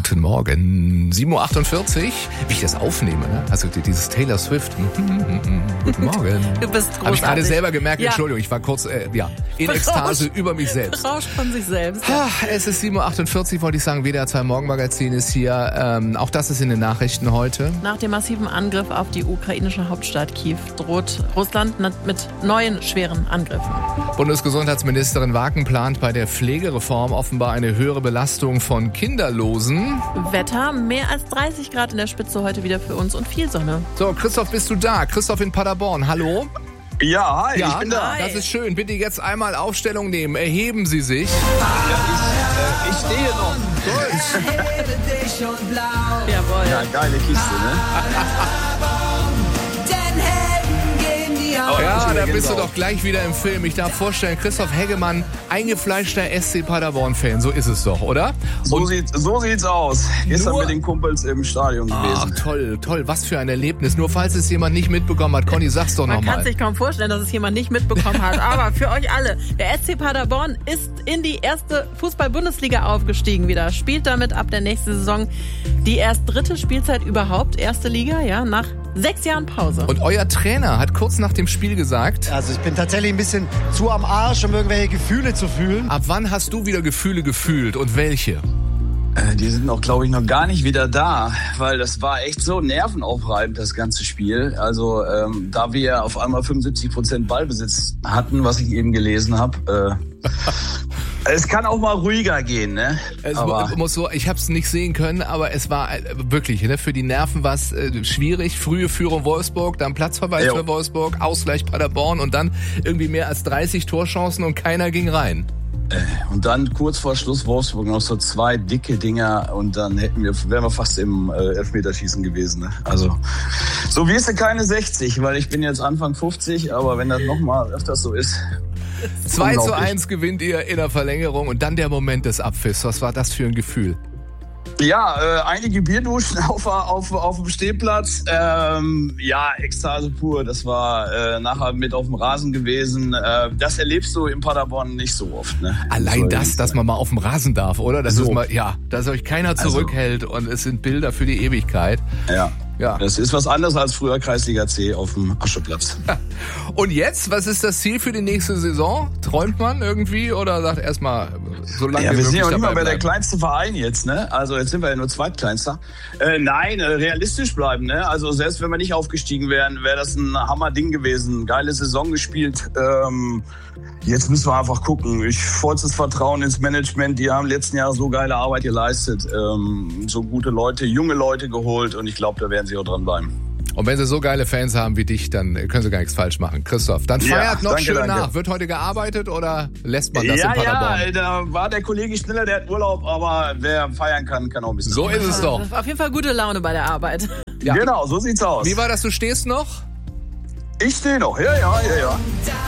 Guten Morgen, 7.48 Uhr. Wie ich das aufnehme, ne? Also dieses Taylor Swift. Guten Morgen. Du bist großartig. Habe ich gerade selber gemerkt, ja. Entschuldigung, ich war kurz in Ekstase über mich selbst. Rausch von sich selbst. Es ist 7.48 Uhr, wollte ich sagen, WDR 2 Morgenmagazin ist hier. Auch das ist in den Nachrichten heute. Nach dem massiven Angriff auf die ukrainische Hauptstadt Kiew droht Russland mit neuen schweren Angriffen. Bundesgesundheitsministerin Wagen plant bei der Pflegereform offenbar eine höhere Belastung von Kinderlosen. Wetter, mehr als 30 Grad in der Spitze heute wieder für uns und viel Sonne. So, Christoph, bist du da? Christoph in Paderborn, hallo? Ja, hi, ich bin da. Das ist schön. Bitte jetzt einmal Aufstellung nehmen. Erheben Sie sich. Ich stehe noch. Jawohl. Ja, geile Kiste, ne? Ja, da bist du doch gleich wieder im Film. Ich darf vorstellen, Christoph Heggemann, eingefleischter SC Paderborn-Fan. So ist es doch, oder? So sieht's aus. Gestern mit den Kumpels im Stadion gewesen. Ach, toll. Was für ein Erlebnis. Nur falls es jemand nicht mitbekommen hat. Conny, sag's doch nochmal. Man kann sich kaum vorstellen, dass es jemand nicht mitbekommen hat. Aber für euch alle, der SC Paderborn ist in die erste Fußball-Bundesliga aufgestiegen wieder. Spielt damit ab der nächsten Saison die erst dritte Spielzeit überhaupt. Erste Liga, ja, nach 6 Jahren Pause. Und euer Trainer hat kurz nach dem Spiel gesagt... Also ich bin tatsächlich ein bisschen zu am Arsch, um irgendwelche Gefühle zu fühlen. Ab wann hast du wieder Gefühle gefühlt und welche? Die sind auch, glaube ich, noch gar nicht wieder da, weil das war echt so nervenaufreibend, das ganze Spiel. Also da wir auf einmal 75% Ballbesitz hatten, was ich eben gelesen habe, es kann auch mal ruhiger gehen, ne? Ich habe es nicht sehen können, aber es war wirklich, ne, für die Nerven war es schwierig. Frühe Führung Wolfsburg, dann Platzverweis für Wolfsburg, Ausgleich Paderborn und dann irgendwie mehr als 30 Torchancen und keiner ging rein. Und dann kurz vor Schluss Wolfsburg noch so 2 dicke Dinger und dann wären wir fast im Elfmeterschießen gewesen. Ne? Also so wirst du keine 60, weil ich bin jetzt Anfang 50, aber wenn das nochmal öfters so ist. 2:1 gewinnt ihr in der Verlängerung und dann der Moment des Abpfiffs. Was war das für ein Gefühl? Ja, einige Bierduschen auf dem Stehplatz. Ekstase pur. Das war nachher mit auf dem Rasen gewesen. Das erlebst du in Paderborn nicht so oft. Ne? Allein dass man mal auf dem Rasen darf, oder? Das ist mal, dass euch keiner zurückhält und es sind Bilder für die Ewigkeit. Ja, das ist was anderes als früher Kreisliga C auf dem Ascheplatz. Und jetzt, was ist das Ziel für die nächste Saison? Träumt man irgendwie oder sagt erstmal so lange wie möglich? Wir sind ja auch nicht mal dabei der kleinste Verein jetzt, ne? Also jetzt sind wir ja nur zweitkleinster. Nein, realistisch bleiben, ne? Also selbst wenn wir nicht aufgestiegen wären, wäre das ein Hammerding gewesen. Geile Saison gespielt. Jetzt müssen wir einfach gucken. Vollstes Vertrauen ins Management. Die haben letzten Jahr so geile Arbeit geleistet. So gute Leute, junge Leute geholt und ich glaube, da werden sie auch dranbleiben. Und wenn sie so geile Fans haben wie dich, dann können sie gar nichts falsch machen. Christoph, dann feiert noch schön nach. Wird heute gearbeitet oder lässt man das in Paderborn? Ja, da war der Kollege schneller, der hat Urlaub, aber wer feiern kann auch ein bisschen. So ist es doch. Auf jeden Fall gute Laune bei der Arbeit. Ja. Genau, so sieht's aus. Wie war das, du stehst noch? Ich stehe noch, ja.